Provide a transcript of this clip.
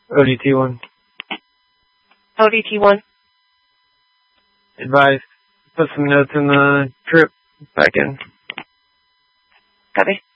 ODT1. ODT1. Advise. Put some notes in the trip. Back in. Copy.